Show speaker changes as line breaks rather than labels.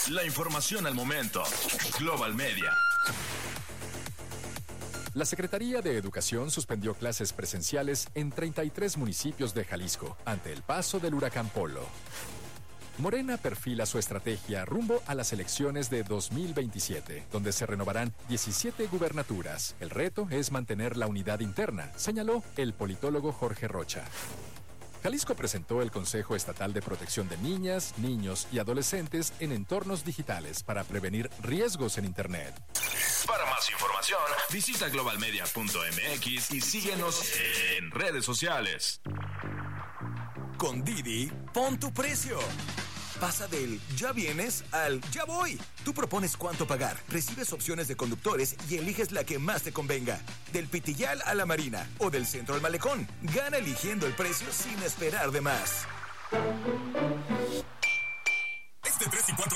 La información al momento. Global Media.
La Secretaría de Educación suspendió clases presenciales en 33 municipios de Jalisco ante el paso del huracán Polo. Morena perfila su estrategia rumbo a las elecciones de 2027, donde se renovarán 17 gubernaturas. El reto es mantener la unidad interna, señaló el politólogo Jorge Rocha. Jalisco presentó el Consejo Estatal de Protección de Niñas, Niños y Adolescentes en entornos digitales para prevenir riesgos en Internet.
Para más información, visita globalmedia.mx y síguenos en redes sociales.
Con Didi, pon tu precio. Pasa del ya vienes al ya voy. Tú propones cuánto pagar, recibes opciones de conductores y eliges la que más te convenga. Del Pitillal a la Marina o del centro al Malecón. Gana eligiendo el precio sin esperar de más.
Este 3 y 4